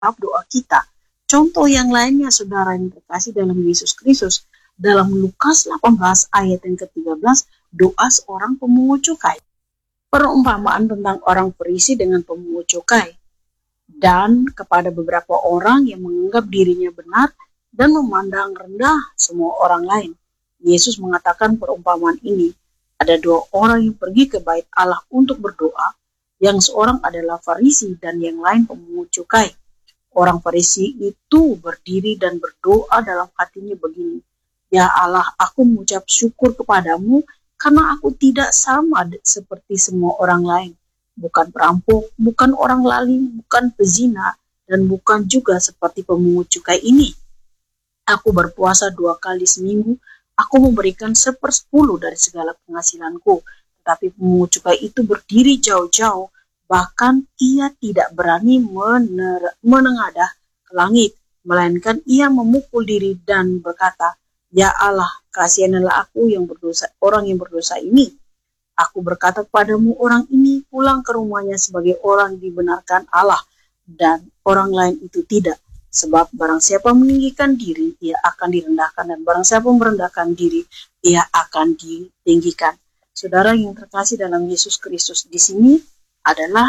menjawab doa kita. Contoh yang lainnya, saudara yang terkasih dalam Yesus Kristus, dalam Lukas 18 ayat yang ke-13, doa seorang pemungut cukai. Perumpamaan tentang orang Farisi dengan pemungut cukai. Dan kepada beberapa orang yang menganggap dirinya benar dan memandang rendah semua orang lain, Yesus mengatakan perumpamaan ini. Ada dua orang yang pergi ke bait Allah untuk berdoa, yang seorang adalah Farisi dan yang lain pemungut cukai. Orang Farisi itu berdiri dan berdoa dalam hatinya begini, "Ya Allah, aku mengucap syukur kepadamu karena aku tidak sama seperti semua orang lain. Bukan perampok, bukan orang lalim, bukan pezina, dan bukan juga seperti pemungut cukai ini. Aku berpuasa 2 kali seminggu, aku memberikan 1/10 dari segala penghasilanku." Tetapi pemungut cukai itu berdiri jauh-jauh, bahkan ia tidak berani menengadah ke langit, melainkan ia memukul diri dan berkata, "Ya Allah, kasihanilah aku yang berdosa, orang yang berdosa ini. Aku berkata kepadamu, orang ini pulang ke rumahnya sebagai orang dibenarkan Allah, dan orang lain itu tidak. Sebab barang siapa meninggikan diri, ia akan direndahkan, dan barang siapa merendahkan diri, ia akan ditinggikan." Saudara yang terkasih dalam Yesus Kristus, di sini adalah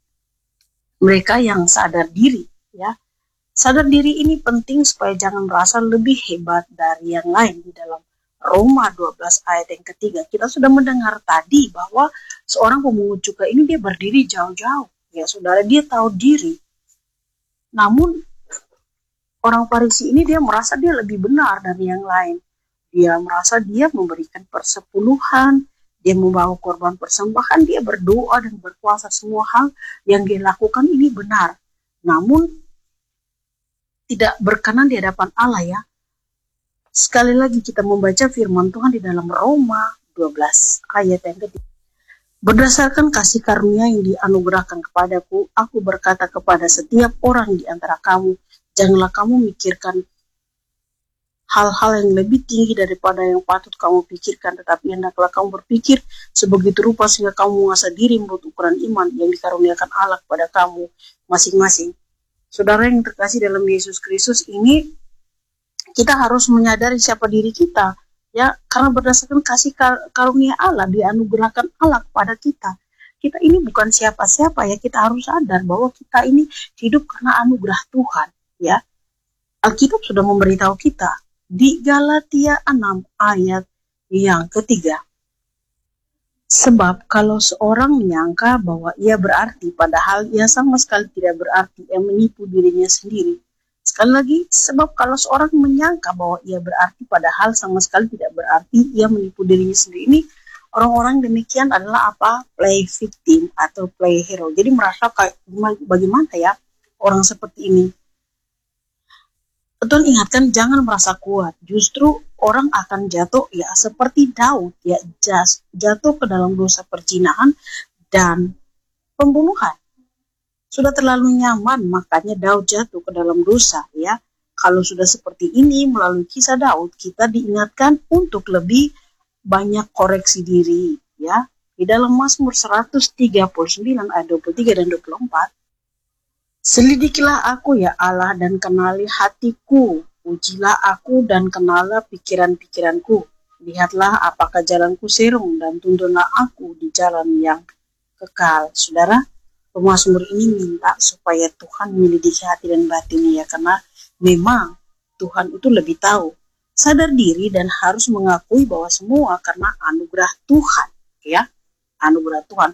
mereka yang sadar diri, ya. Sadar diri ini penting supaya jangan merasa lebih hebat dari yang lain. Di dalam Roma 12 ayat yang ketiga, kita sudah mendengar tadi bahwa seorang pemungut cukai ini dia berdiri jauh-jauh. Ya, saudara, dia tahu diri. Namun orang Farisi ini dia merasa dia lebih benar dari yang lain. Dia merasa dia memberikan persepuluhan, dia membawa korban persembahan, dia berdoa dan berpuasa, semua hal yang dia lakukan ini benar. Namun tidak berkenan di hadapan Allah, ya. Sekali lagi kita membaca firman Tuhan di dalam Roma 12 ayat yang ketiga. "Berdasarkan kasih karunia yang dianugerahkan kepadaku, aku berkata kepada setiap orang di antara kamu, janganlah kamu mikirkan hal-hal yang lebih tinggi daripada yang patut kamu pikirkan, tetapi hendaklah kamu berpikir sebegitu rupa sehingga kamu mengasah diri menurut ukuran iman yang dikaruniakan Allah kepada kamu masing-masing." Saudara yang terkasih dalam Yesus Kristus, ini kita harus menyadari siapa diri kita, ya, karena berdasarkan kasih karunia Allah, dianugerahkan Allah kepada kita. Kita ini bukan siapa-siapa, ya. Kita harus sadar bahwa kita ini hidup karena anugerah Tuhan, ya. Alkitab sudah memberitahu kita di Galatia 6 ayat yang ketiga. "Sebab kalau seorang menyangka bahwa ia berarti, padahal ia sama sekali tidak berarti, ia menipu dirinya sendiri." Sekali lagi, sebab kalau seorang menyangka bahwa ia berarti, padahal sama sekali tidak berarti, ia menipu dirinya sendiri. Ini orang-orang demikian adalah apa? Play victim atau play hero. Jadi merasa kayak bagaimana ya orang seperti ini. Tuhan ingatkan jangan merasa kuat, justru orang akan jatuh ya seperti Daud, ya, jatuh ke dalam dosa perzinahan dan pembunuhan. Sudah terlalu nyaman, makanya Daud jatuh ke dalam dosa, ya. Kalau sudah seperti ini, melalui kisah Daud, kita diingatkan untuk lebih banyak koreksi diri, ya. Di dalam Mazmur 139 ayat 23 dan 24, "Selidikilah aku ya Allah dan kenali hatiku, ujilah aku dan kenalah pikiran-pikiranku. Lihatlah apakah jalanku serong dan tuntunlah aku di jalan yang kekal." Saudara, pemazmur ini minta supaya Tuhan menyelidiki hati dan batinnya, ya, karena memang Tuhan itu lebih tahu. Sadar diri dan harus mengakui bahwa semua karena anugerah Tuhan, ya, anugerah Tuhan.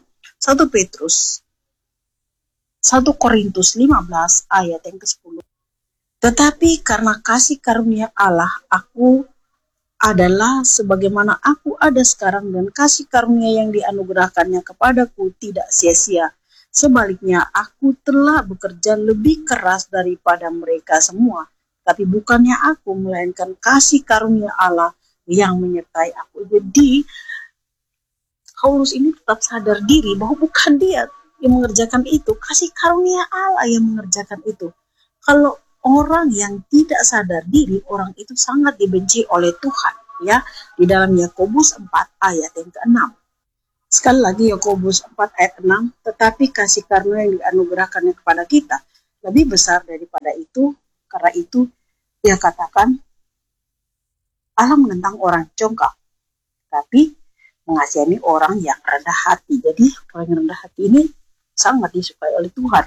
1 Korintus 15 ayat yang ke-10. "Tetapi karena kasih karunia Allah, aku adalah sebagaimana aku ada sekarang, dan kasih karunia yang dianugerahkannya kepadaku tidak sia-sia. Sebaliknya, aku telah bekerja lebih keras daripada mereka semua. Tapi bukannya aku, melainkan kasih karunia Allah yang menyertai aku." Jadi, Paulus ini tetap sadar diri bahwa bukan dia yang mengerjakan itu, kasih karunia Allah yang mengerjakan itu. Kalau orang yang tidak sadar diri, orang itu sangat dibenci oleh Tuhan, ya. Di dalam Yakobus 4 ayat yang ke-6. Sekali lagi Yakobus 4 ayat 6, "Tetapi kasih karunia yang dianugerahkannya kepada kita lebih besar daripada itu. Karena itu dia katakan Allah menentang orang congkak, tapi mengasihani orang yang rendah hati. Jadi orang yang rendah hati ini sangat disukai oleh Tuhan.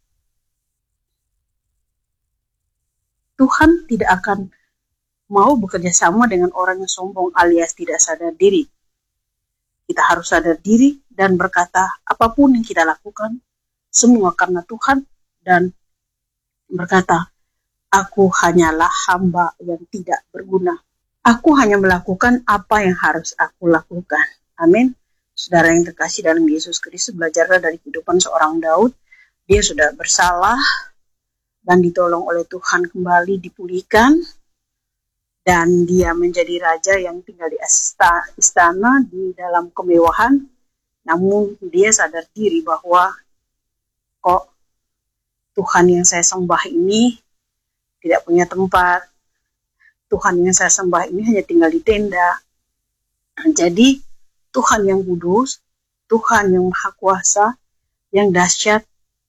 Tuhan tidak akan mau bekerja sama dengan orang yang sombong alias tidak sadar diri. Kita harus sadar diri dan berkata apapun yang kita lakukan, semua karena Tuhan, dan berkata, aku hanyalah hamba yang tidak berguna. Aku hanya melakukan apa yang harus aku lakukan. Amin. Saudara yang terkasih dalam Yesus Kristus, belajarlah dari kehidupan seorang Daud. Dia sudah bersalah dan ditolong oleh Tuhan kembali dipulihkan. Dan dia menjadi raja yang tinggal di istana di dalam kemewahan. Namun dia sadar diri bahwa kok Tuhan yang saya sembah ini tidak punya tempat. Tuhan yang saya sembah ini hanya tinggal di tenda. Jadi Tuhan yang kudus, Tuhan yang maha kuasa, yang dahsyat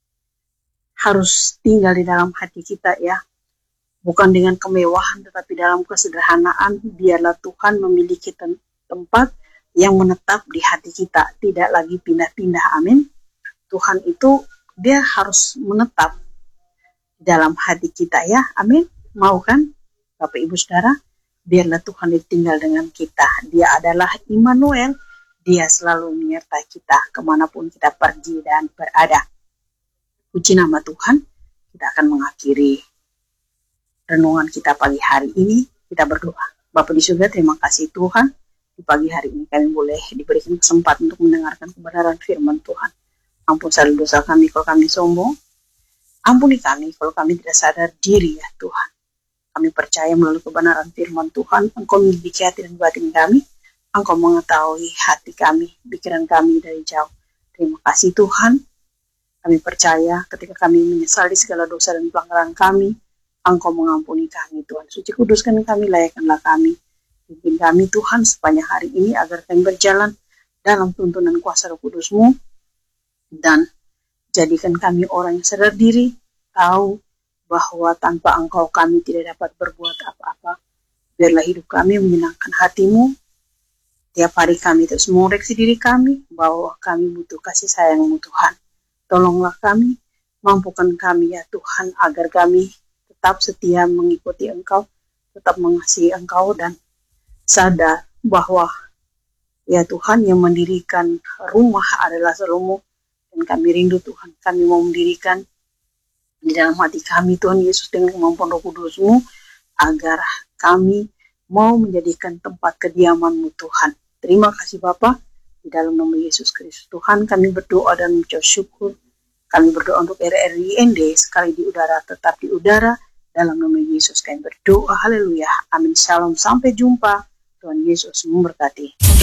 harus tinggal di dalam hati kita ya. Bukan dengan kemewahan, tetapi dalam kesederhanaan. Biarlah Tuhan memiliki tempat yang menetap di hati kita, tidak lagi pindah-pindah. Amin. Tuhan itu dia harus menetap dalam hati kita ya. Amin. Mau kan Bapak Ibu Saudara? Biarlah Tuhan tinggal dengan kita. Dia adalah Immanuel. Dia selalu menyertai kita kemanapun kita pergi dan berada. Puji nama Tuhan. Kita akan mengakhiri renungan kita pagi hari ini. Kita berdoa. Bapa di surga, terima kasih Tuhan. Di pagi hari ini kami boleh diberikan kesempatan untuk mendengarkan kebenaran firman Tuhan. Ampun segala dosa kami kalau kami sombong. Ampuni kami kalau kami tidak sadar diri ya Tuhan. Kami percaya melalui kebenaran firman Tuhan, Engkau memiliki hati dan batin kami. Engkau mengetahui hati kami, pikiran kami dari jauh. Terima kasih Tuhan. Kami percaya ketika kami menyesali segala dosa dan pelanggaran kami, Engkau mengampuni kami Tuhan. Suci kuduskan kami, layakkanlah kami. Pimpin kami Tuhan sepanjang hari ini agar kami berjalan dalam tuntunan kuasa Roh Kudus-Mu. Dan jadikan kami orang yang sadar diri, tahu bahwa tanpa Engkau kami tidak dapat berbuat apa-apa. Biarlah hidup kami menyenangkan hati-Mu. Tiap hari kami terus mengoreksi diri kami bahwa kami butuh kasih sayang-Mu Tuhan. Tolonglah kami, mampukan kami ya Tuhan agar kami tetap setia mengikuti Engkau, tetap mengasihi Engkau dan sadar bahwa ya Tuhan yang mendirikan rumah adalah Salomo. Dan kami rindu Tuhan, kami mau mendirikan di dalam hati kami Tuhan Yesus dengan kemampuan Roh Kudus-Mu, agar kami mau menjadikan tempat kediaman-Mu Tuhan. Terima kasih Bapa, di dalam nama Yesus Kristus Tuhan kami berdoa dan mengucap syukur. Kami berdoa untuk RRIND sekali di udara tetap di udara. Dalam nama Yesus kami berdoa. Haleluya. Amin. Shalom. Sampai jumpa. Tuhan Yesus memberkati.